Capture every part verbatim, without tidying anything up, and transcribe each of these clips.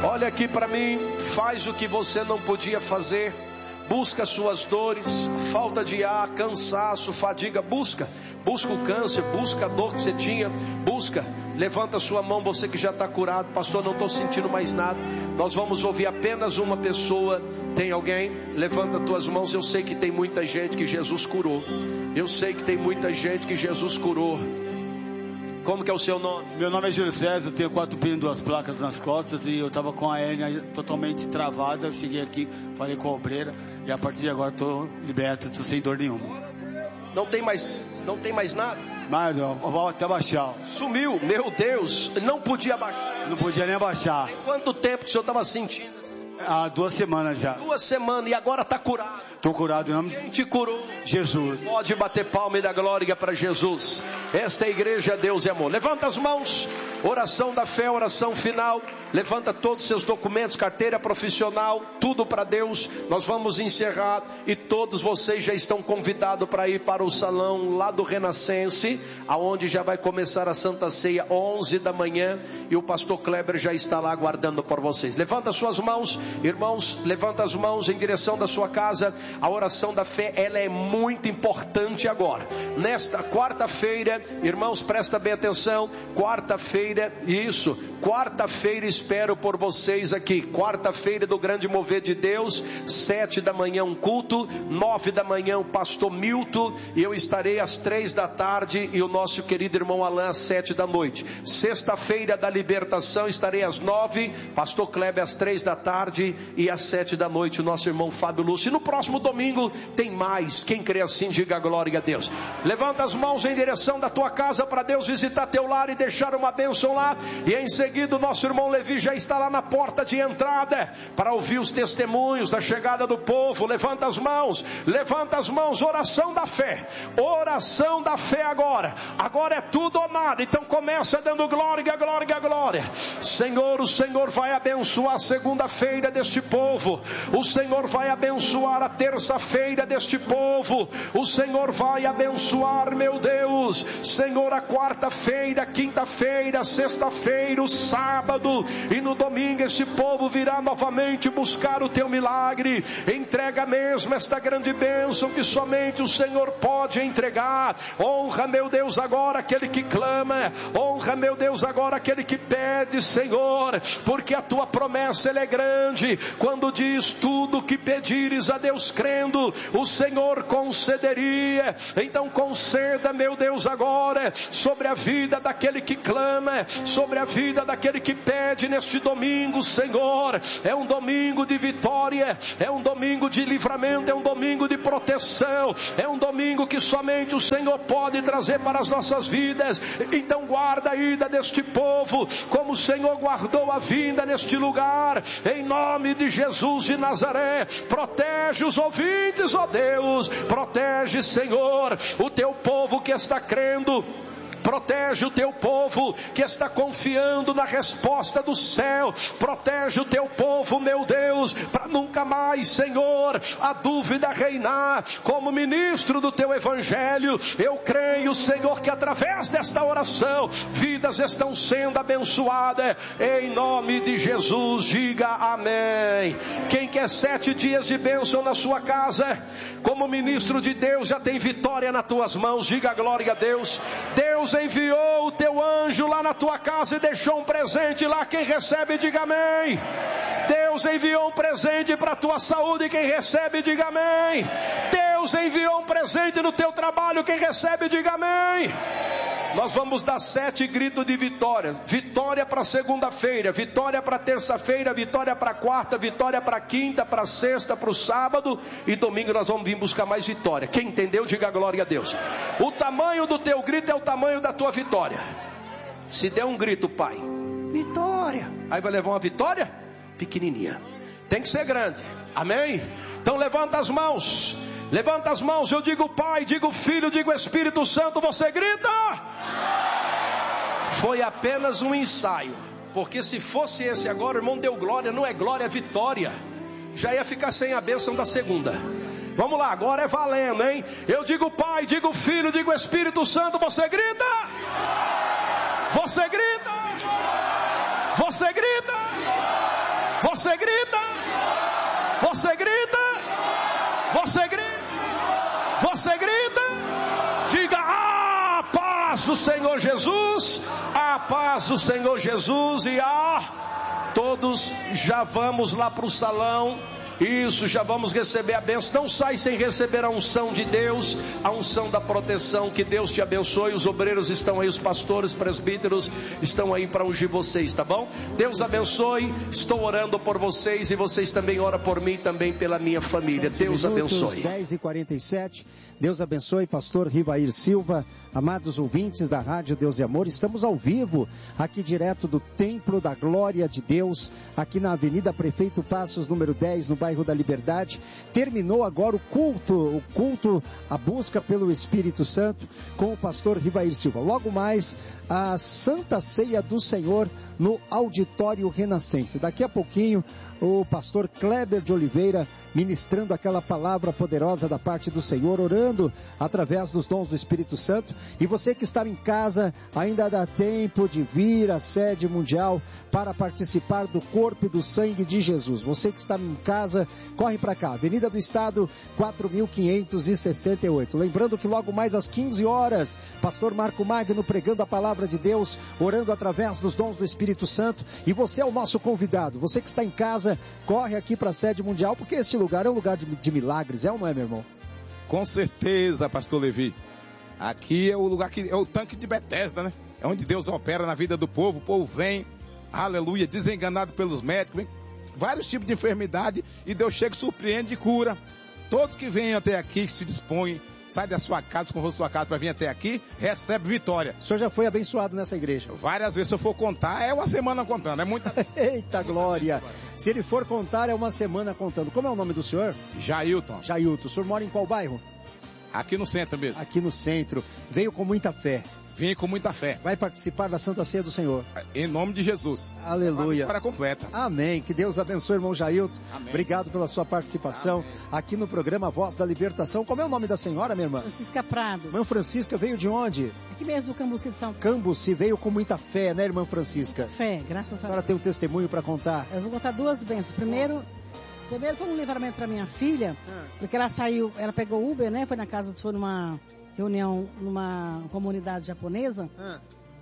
Olha aqui para mim, faz o que você não podia fazer. Busca suas dores, falta de ar, cansaço, fadiga, busca. Busca o câncer, busca a dor que você tinha, busca. Levanta sua mão, você que já está curado. Pastor, não estou sentindo mais nada. Nós vamos ouvir apenas uma pessoa. Tem alguém? Levanta tuas mãos. Eu sei que tem muita gente que Jesus curou. Eu sei que tem muita gente que Jesus curou. Como que é o seu nome? Meu nome é Júlio César, eu tenho quatro pinos, duas placas nas costas e eu estava com a hérnia totalmente travada. Eu cheguei aqui, falei com a obreira e a partir de agora estou liberto, estou sem dor nenhuma. Não tem mais, não tem mais nada? Mas eu vou até baixar. Sumiu, meu Deus, não podia baixar. Não podia nem baixar. Tem quanto tempo que o senhor estava sentindo? Há duas semanas já. Duas semanas e agora está curado. Estou curado em nome de Quem te curou? Jesus. Pode bater palma e dar glória para Jesus. Esta é a igreja, Deus e amor. Levanta as mãos. Oração da fé, oração final. Levanta todos os seus documentos, carteira profissional, tudo para Deus. Nós vamos encerrar e todos vocês já estão convidados para ir para o salão lá do Renascense, aonde já vai começar a Santa Ceia onze da manhã e o pastor Kleber já está lá aguardando por vocês. Levanta suas mãos, irmãos, levanta as mãos em direção da sua casa. A oração da fé, ela é muito importante agora. Nesta quarta-feira, irmãos, presta bem atenção. Quarta-feira, isso, quarta-feira espero por vocês aqui. Quarta-feira do grande mover de Deus, sete da manhã um culto, nove da manhã o pastor Milton, e eu estarei às três da tarde, e o nosso querido irmão Alain às sete da noite. Sexta-feira da libertação, estarei às nove, pastor Kleber às três da tarde, e às sete da noite o nosso irmão Fábio Lúcio. E no próximo domingo tem mais. Quem crê assim, diga glória a Deus. Levanta as mãos em direção da tua casa para Deus visitar teu lar e deixar uma bênção lá. E em seguida o nosso irmão Levi já está lá na porta de entrada para ouvir os testemunhos da chegada do povo. Levanta as mãos, levanta as mãos. Oração da fé, oração da fé agora. Agora é tudo ou nada. Então começa dando glória, glória, glória. Senhor, o Senhor vai abençoar a segunda-feira deste povo. O Senhor vai abençoar a terça-feira deste povo. O Senhor vai abençoar, meu Deus, Senhor, a quarta-feira, quinta-feira, sexta-feira, o sábado e no domingo esse povo virá novamente buscar o teu milagre. Entrega mesmo esta grande bênção que somente o Senhor pode entregar. Honra, meu Deus, agora aquele que clama. Honra, meu Deus, agora aquele que pede, Senhor, porque a tua promessa ela é grande. Quando diz tudo que pedires a Deus crendo, o Senhor concederia. Então conceda, meu Deus, agora sobre a vida daquele que clama, sobre a vida daquele que pede neste domingo, Senhor. É um domingo de vitória, é um domingo de livramento, é um domingo de proteção, é um domingo que somente o Senhor pode trazer para as nossas vidas. Então guarda a ida deste povo como o Senhor guardou a vinda neste lugar, em nome de Jesus de Nazaré. Protege os ouvintes, ó Deus, protege, Senhor, o teu povo que está crendo. Protege o teu povo que está confiando na resposta do céu. Protege o teu povo, meu Deus, para nunca mais, Senhor, a dúvida reinar. Como ministro do teu evangelho, eu creio, Senhor, que através desta oração vidas estão sendo abençoadas. Em nome de Jesus, diga amém. Quem quer sete dias de bênção na sua casa, como ministro de Deus, já tem vitória nas tuas mãos. Diga glória a Deus. Deus enviou o teu anjo lá na tua casa e deixou um presente lá. Quem recebe, diga amém. Deus enviou um presente para a tua saúde. Quem recebe, diga amém. Deus enviou um presente no teu trabalho. Quem recebe, diga amém. Nós vamos dar sete gritos de vitória. Vitória para segunda-feira, vitória para terça-feira, vitória para quarta, vitória para quinta, para sexta, para o sábado, e domingo nós vamos vir buscar mais vitória. Quem entendeu, diga glória a Deus. O tamanho do teu grito é o tamanho da tua vitória. Se der um grito, pai, vitória, aí vai levar uma vitória pequenininha. Tem que ser grande, amém? Então levanta as mãos, levanta as mãos. Eu digo Pai, digo Filho, digo Espírito Santo. Você grita. Foi apenas um ensaio, porque se fosse esse agora, o irmão deu glória. Não é glória, é vitória. Já ia ficar sem a bênção da segunda. Vamos lá, agora é valendo, hein? Eu digo Pai, digo Filho, digo Espírito Santo. Você grita. Você grita. Você grita. Você grita. Você grita. Você grita. Você grita. Diga: a paz do Senhor Jesus. A paz do Senhor Jesus. E a todos já vamos lá para o salão. Isso, já vamos receber a bênção. Não sai sem receber a unção de Deus, a unção da proteção. Que Deus te abençoe. Os obreiros estão aí, os pastores, presbíteros estão aí para ungir vocês, tá bom? Deus abençoe. Estou orando por vocês e vocês também oram por mim, também pela minha família. Deus abençoe. dez e quarenta e sete. Deus abençoe, pastor Rivair Silva. Amados ouvintes da Rádio Deus e Amor, estamos ao vivo, aqui direto do Templo da Glória de Deus, aqui na Avenida Prefeito Passos, número dez, no bairro da Liberdade. Terminou agora o culto, o culto, a busca pelo Espírito Santo, com o pastor Rivair Silva. Logo mais, a Santa Ceia do Senhor no Auditório Renascense. Daqui a pouquinho, o pastor Kleber de Oliveira ministrando aquela palavra poderosa da parte do Senhor, orando através dos dons do Espírito Santo. E você que está em casa, ainda dá tempo de vir à sede mundial para participar do corpo e do sangue de Jesus. Você que está em casa, corre para cá, Avenida do Estado, quatro mil quinhentos e sessenta e oito. Lembrando que logo mais às quinze horas, pastor Marco Magno pregando a palavra de Deus, orando através dos dons do Espírito Santo. E você é o nosso convidado. Você que está em casa, corre aqui para a sede mundial, porque este lugar é um lugar de, de milagres, é ou não é, meu irmão? Com certeza, pastor Levi. Aqui é o lugar que é o tanque de Betesda, né? É onde Deus opera na vida do povo. O povo vem, aleluia, desenganado pelos médicos, vem vários tipos de enfermidade, e Deus chega, surpreende e cura. Todos que vêm até aqui, que se dispõem, sai da sua casa, com o rosto da sua casa para vir até aqui, recebe vitória. O senhor já foi abençoado nessa igreja? Várias vezes, se eu for contar, é uma semana contando, é muita... Eita glória! Se ele for contar, é uma semana contando. Como é o nome do senhor? Jailton. Jailton. O senhor mora em qual bairro? Aqui no centro mesmo. Aqui no centro. Veio com muita fé. Vim com muita fé. Vai participar da Santa Ceia do Senhor. Em nome de Jesus. Aleluia. Para completa. Amém. Que Deus abençoe, irmão Jailton. Amém. Obrigado pela sua participação. Amém. Aqui no programa Voz da Libertação. Como é o nome da senhora, minha irmã? Francisca Prado. Irmã Francisca veio de onde? Aqui mesmo do Cambuci de São Paulo. Cambuci, veio com muita fé, né, irmã Francisca? Fé, graças a Deus. A senhora tem um testemunho para contar? Eu vou contar duas bênçãos. Primeiro... Primeiro foi um livramento para minha filha, ah. porque ela saiu, ela pegou Uber, né? Foi na casa, foi numa reunião, numa comunidade japonesa. Ah.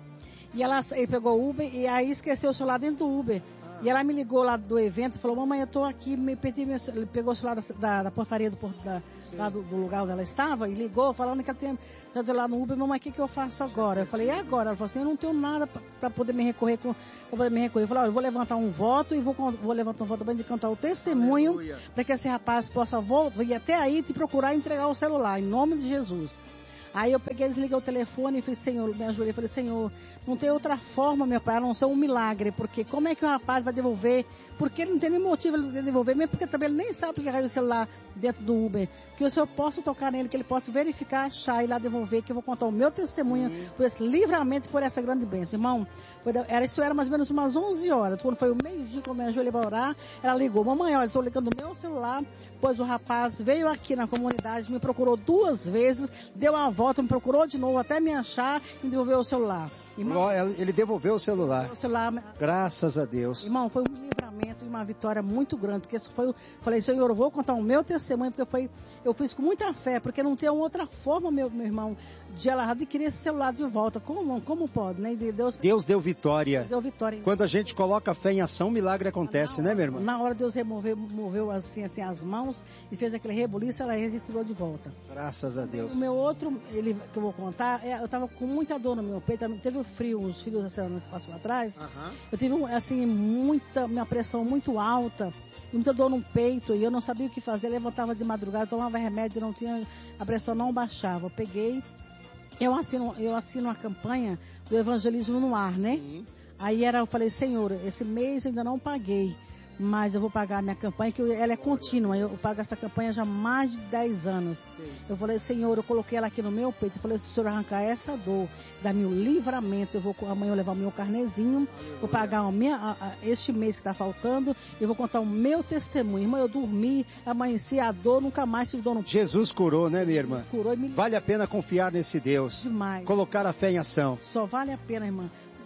E ela ele pegou Uber e aí esqueceu o celular dentro do Uber. Ah. E ela me ligou lá do evento e falou: mamãe, eu tô aqui, me perdi meu, ele pegou o celular da, da, da portaria do, da, lá do, do lugar onde ela estava e ligou falando que ela tinha já lá no Uber. Mamãe, o que, que eu faço agora? Eu falei: e agora? Ela falou assim: eu não tenho nada para poder me recorrer com, pra poder me recorrer. Eu falei: olha, eu vou levantar um voto e vou, vou levantar um voto também de cantar o testemunho para que esse rapaz possa voltar e até aí te procurar e entregar o celular, em nome de Jesus. Aí eu peguei, desliguei o telefone e falei: Senhor, me ajoelhei, falei: Senhor, não tem outra forma, meu pai, a não ser um milagre, porque como é que o rapaz vai devolver? Porque ele não tem nem motivo de devolver, mesmo porque também ele nem sabe porque caiu o celular dentro do Uber. Que o Senhor possa tocar nele, que ele possa verificar, achar e lá devolver, que eu vou contar o meu testemunho Sim. por esse livramento e por essa grande bênção. Irmão, foi, era, isso era mais ou menos umas onze horas. Quando foi o meio-dia, quando eu me ajoelhei para orar, ela ligou: mamãe, olha, estou ligando o meu celular, pois o rapaz veio aqui na comunidade, me procurou duas vezes, deu uma volta, me procurou de novo até me achar e devolveu o celular. Irmão, ele devolveu o celular. O celular. Graças a Deus. Irmão, foi um livramento e uma vitória muito grande, porque isso foi, eu falei: Senhor, eu vou contar o meu testemunho, porque foi, eu fiz com muita fé, porque não tem outra forma, meu, meu irmão, de ela adquirir esse celular de volta. Como, como pode, né? Deus, Deus deu vitória. Deus deu vitória. Quando a gente coloca fé em ação, milagre acontece, hora, né, meu irmão? Na hora Deus removeu, moveu assim, assim as mãos e fez aquele rebuliço, ela recebeu de volta. Graças a Deus. O meu outro, ele, que eu vou contar, é, eu tava com muita dor no meu peito, teve o frio, os filhos da semana que passou atrás, uhum. eu tive, assim, muita, minha pressão muito alta, muita dor no peito, e eu não sabia o que fazer, eu levantava de madrugada, tomava remédio, não tinha, a pressão não baixava. Eu peguei, eu assino, eu assino a campanha do Evangelismo no Ar, né? Sim. Aí era, eu falei: Senhor, esse mês eu ainda não paguei, mas eu vou pagar a minha campanha, que ela é contínua, eu pago essa campanha já há mais de dez anos. Sim. Eu falei: Senhor, eu coloquei ela aqui no meu peito, eu falei: se o Senhor arrancar essa dor, dar-me o livramento, eu vou amanhã eu levar o meu carnezinho, Aleluia. Vou pagar a minha, a, a, este mês que está faltando, e vou contar o meu testemunho. Irmã, eu dormi, amanheci a dor, nunca mais tive dor no peito. Jesus curou, né, minha irmã? Curou e me... Vale a pena confiar nesse Deus. Demais. Colocar a fé em ação. Só vale a pena, irmã.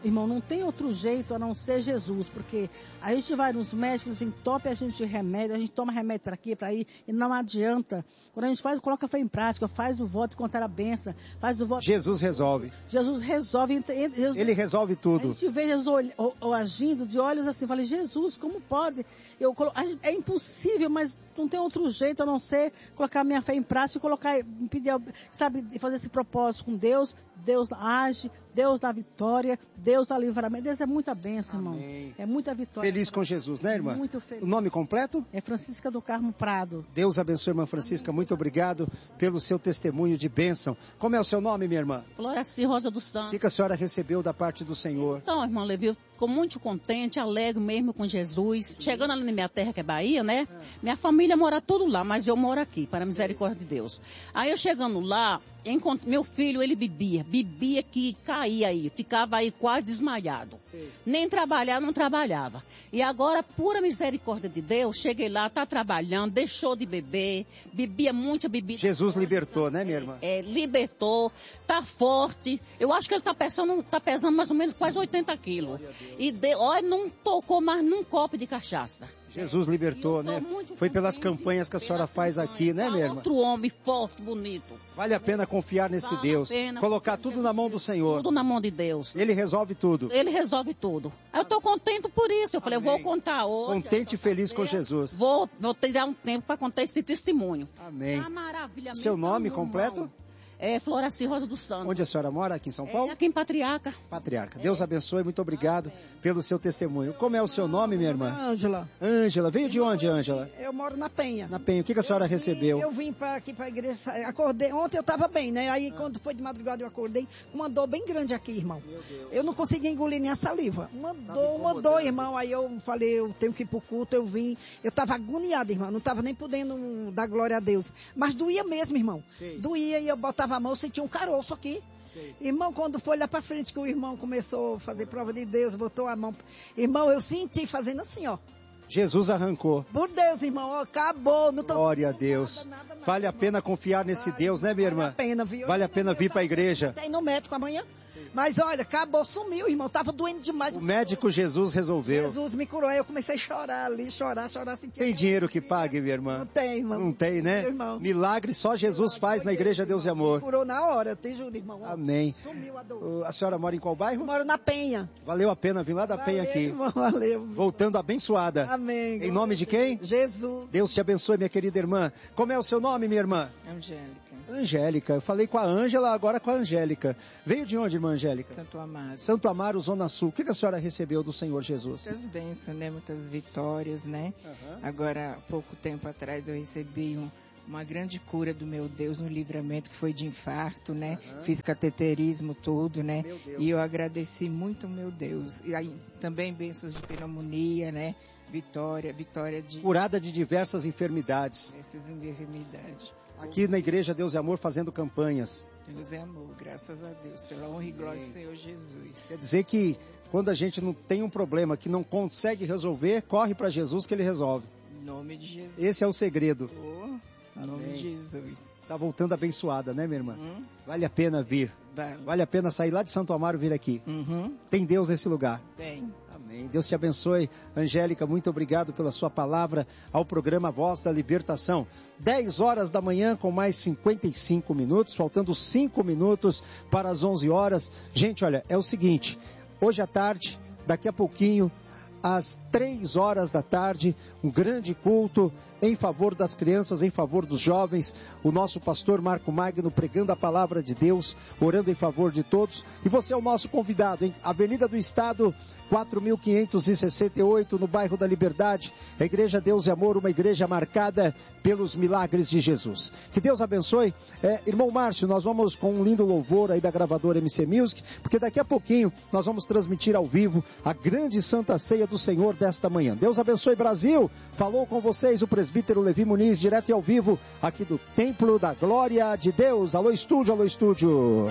irmão, não tem outro jeito a não ser Jesus, porque a gente vai nos médicos, entope a gente de remédio, a gente toma remédio para aqui, para aí, e não adianta. Quando a gente faz, coloca fé em prática, faz o voto e contar a benção, faz o voto... Jesus resolve. Jesus resolve. Jesus, Ele resolve tudo. A gente vê Jesus ol, ol, ol, agindo de olhos assim, fala, Jesus, como pode? Eu, é impossível, mas não tem outro jeito a não ser colocar minha fé em prática e colocar, pedir, sabe, fazer esse propósito com Deus. Deus age, Deus dá vitória, Deus dá livramento. Deus é muita bênção, irmão. É muita vitória. Feliz com Jesus, né, irmã? Muito feliz. O nome completo? É Francisca do Carmo Prado. Deus abençoe, irmã Francisca. Amém. Muito obrigado pelo seu testemunho de bênção. Como é o seu nome, minha irmã? Floraci Rosa do Santos. O que, que a senhora recebeu da parte do Senhor? Então, irmão Levi, eu fico muito contente, alegre mesmo com Jesus. Chegando ali na minha terra, que é Bahia, né? É. Minha família mora tudo lá, mas eu moro aqui, para a misericórdia de Deus. Aí eu chegando lá, encontro, meu filho, ele bebia, bebia que caía aí, ficava aí quase desmaiado. Sim. Nem trabalhar, não trabalhava. E agora, pura misericórdia de Deus, cheguei lá, tá trabalhando, deixou de beber, bebia muita bebida. Jesus libertou, né, minha irmã? É, libertou, tá forte. Eu acho que ele tá pesando, tá pesando mais ou menos quase oitenta quilos. E de, olha, não tocou mais num copo de cachaça. Jesus libertou, né? Foi pelas campanhas que a senhora faz aqui, né, minha irmã? Outro homem forte, bonito. Vale a pena confiar nesse Deus. Colocar tudo na mão do Senhor. Tudo na mão de Deus. Ele resolve tudo. Ele resolve tudo. Eu tô contente por isso. Eu falei, eu vou contar hoje. Contente e feliz com Jesus. Vou, vou tirar um tempo para contar esse testemunho. Amém. Tá maravilha. Seu nome completo? É Floraci Rosa do Santos. Onde a senhora mora? Aqui em São Paulo? É aqui em Patriarca. Patriarca. Deus abençoe, muito obrigado Amém. Pelo seu testemunho. Como é o seu nome, minha irmã? Ângela. Ângela. Veio de onde, Ângela? Eu moro na Penha. Na Penha. O que, que a senhora eu vim, recebeu? Eu vim pra, aqui para a igreja, acordei, ontem eu estava bem, né? Aí ah. quando foi de madrugada eu acordei, uma dor bem grande aqui, irmão. Meu Deus. Eu não conseguia engolir nem a saliva. Uma tá dor, uma dor, irmão. Aí eu falei, eu tenho que ir pro culto, eu vim. Eu estava agoniada, irmão. Não estava nem podendo dar glória a Deus. Mas doía mesmo, irmão. Sim. Doía e eu botava a mão, sentia um caroço aqui. Sim. Irmão, quando foi lá pra frente que o irmão começou a fazer prova de Deus, botou a mão. Irmão, eu senti fazendo assim, ó. Jesus arrancou. Por Deus, irmão, ó, acabou. Não tô Glória a Deus. Nada, nada, nada, vale a pena confiar nesse vale, Deus, né, minha irmã? Vale a pena, viu? Vale a pena vir pra igreja. Tem no médico amanhã. Sim. Mas olha, acabou, sumiu, irmão. Tava doendo demais. O médico Jesus resolveu. Jesus me curou. Aí eu comecei a chorar ali, chorar, chorar. Sentir tem dinheiro que pague, minha irmã? Não tem, irmão. Não tem, né? Irmão. Milagre só Jesus faz na Igreja Deus e Amor. Me curou na hora, te juro, irmão. Amém. Sumiu a dor. A senhora mora em qual bairro? Eu moro na Penha. Valeu a pena vir lá da valeu, Penha aqui. Irmão, valeu. Voltando abençoada. Amém. Em nome de quem? Jesus. Deus te abençoe, minha querida irmã. Como é o seu nome, minha irmã? Angélica. Angélica. Eu falei com a Ângela, agora com a Angélica. Veio de onde, irmã Angélica? Santo Amaro. Santo Amaro, Zona Sul. O que a senhora recebeu do Senhor Jesus? Muitas bênçãos, né? Muitas vitórias, né? Uhum. Agora, pouco tempo atrás, eu recebi um, uma grande cura do meu Deus, um livramento que foi de infarto, né? Uhum. Fiz cateterismo, tudo, né? E eu agradeci muito, meu Deus. E aí, também bênçãos de pneumonia, né? Vitória, vitória de... Curada de diversas enfermidades. Essas enfermidades. Aqui na Igreja Deus e Amor fazendo campanhas. Deus é amor, graças a Deus, pela honra e glória do Senhor Jesus. Quer dizer que quando a gente não tem um problema que não consegue resolver, corre para Jesus que Ele resolve. Em nome de Jesus. Esse é o segredo. Oh, em nome de Jesus. Está voltando abençoada, né, minha irmã? Hum? Vale a pena vir. Vale. Vale a pena sair lá de Santo Amaro e vir aqui. Uhum. Tem Deus nesse lugar. Tem. Amém. Deus te abençoe. Angélica, muito obrigado pela sua palavra ao programa Voz da Libertação. dez horas da manhã com mais cinquenta e cinco minutos, faltando cinco minutos para as onze horas. Gente, olha, é o seguinte, hoje à tarde, daqui a pouquinho, às três horas da tarde, um grande culto em favor das crianças, em favor dos jovens, o nosso pastor Marco Magno pregando a palavra de Deus, orando em favor de todos, e você é o nosso convidado, hein? Avenida do Estado, quatro mil quinhentos e sessenta e oito, no bairro da Liberdade, a Igreja Deus e Amor, uma igreja marcada pelos milagres de Jesus. Que Deus abençoe. É, irmão Márcio, nós vamos com um lindo louvor aí da gravadora M C Music, porque daqui a pouquinho nós vamos transmitir ao vivo a grande Santa Ceia do Senhor desta manhã. Deus abençoe, Brasil. Falou com vocês o presbítero Levi Muniz, direto e ao vivo, aqui do Templo da Glória de Deus. Alô, estúdio, alô, estúdio.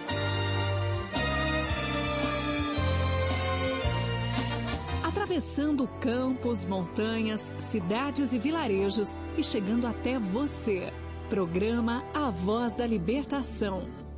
Atravessando campos, montanhas, cidades e vilarejos e chegando até você. Programa A Voz da Libertação.